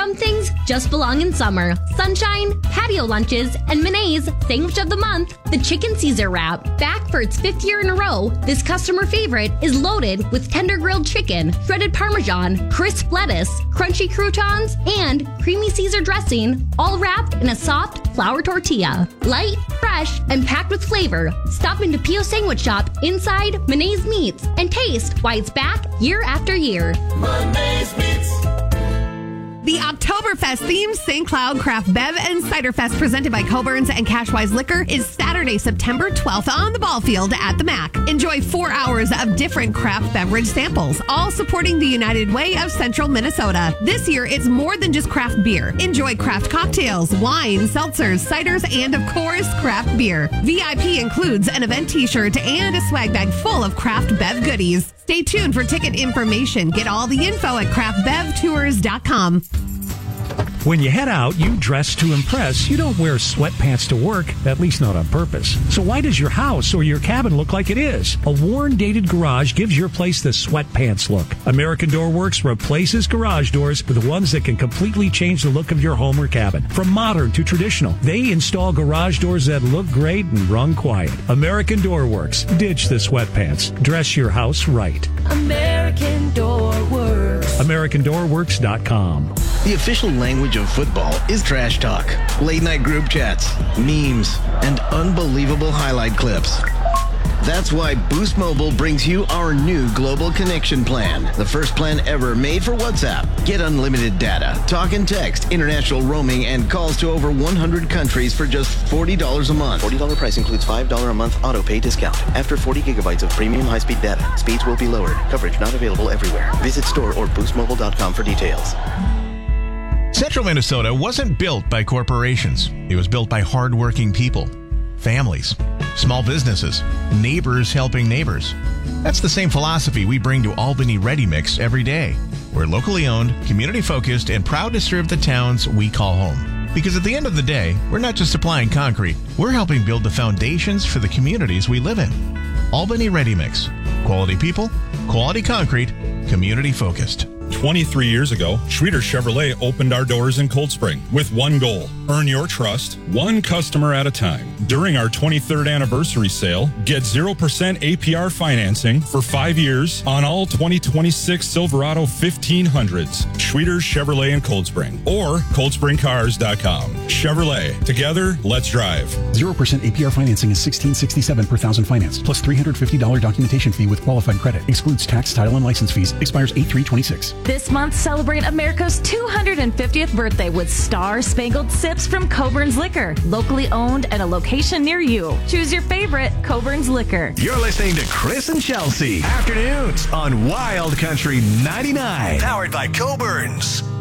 Some things just belong in summer. Sunshine, patio lunches, and Monet's Sandwich of the Month, the Chicken Caesar Wrap. Back for its 5th year in a row, this customer favorite is loaded with tender grilled chicken, shredded Parmesan, crisp lettuce, crunchy croutons, and creamy Caesar dressing, all wrapped in a soft flour tortilla. Light, fresh, and packed with flavor. Stop into Pio Sandwich Shop inside Monet's Meats and taste why it's back year after year. Monet's Meats. The Oktoberfest themed St. Cloud Craft Bev and Cider Fest presented by Coburn's and Cashwise Liquor is Saturday, September 12th on the ball field at the MAC. Enjoy 4 hours of different craft beverage samples, all supporting the United Way of Central Minnesota. This year, it's more than just craft beer. Enjoy craft cocktails, wine, seltzers, ciders, and of course, craft beer. VIP includes an event t-shirt and a swag bag full of craft bev goodies. Stay tuned for ticket information. Get all the info at craftbevtours.com. When you head out, you dress to impress. You don't wear sweatpants to work, at least not on purpose. So why does your house or your cabin look like it is? A worn, dated garage gives your place the sweatpants look. American Door Works replaces garage doors with the ones that can completely change the look of your home or cabin. From modern to traditional, they install garage doors that look great and run quiet. American Door Works. Ditch the sweatpants. Dress your house right. American Door Works. AmericanDoorWorks.com. The official language of football is trash talk, late night group chats, memes, and unbelievable highlight clips. That's why Boost Mobile brings you our new Global Connection plan, the first plan ever made for WhatsApp. Get unlimited data, talk and text, international roaming, and calls to over 100 countries for just $40 a month. $40 price includes $5 a month auto pay discount. After 40 gigabytes of premium high-speed data, speeds will be lowered. Coverage not available everywhere. Visit store or boostmobile.com for details. Central Minnesota wasn't built by corporations. It was built by hardworking people, families, small businesses, neighbors helping neighbors. That's the same philosophy we bring to Albany Ready Mix every day. We're locally owned, community focused, and proud to serve the towns we call home. Because at the end of the day, we're not just supplying concrete, we're helping build the foundations for the communities we live in. Albany Ready Mix. Quality people, quality concrete, community focused. 23 years ago, Schroeder Chevrolet opened our doors in Cold Spring with one goal: earn your trust, one customer at a time. During our 23rd anniversary sale, get 0% APR financing for 5 years on all 2026 Silverado 1500s. Schroeder Chevrolet in Cold Spring or coldspringcars.com. Chevrolet, together, let's drive. 0% APR financing is $1,667 per thousand finance, plus $350 documentation fee with qualified credit. Excludes tax, title, and license fees. Expires 8/3/26. This month, celebrate America's 250th birthday with Star Spangled Sips from Coburn's Liquor. Locally owned and a location near you. Choose your favorite Coburn's Liquor. You're listening to Chris and Chelsea. Afternoons on Wild Country 99. Powered by Coburn's.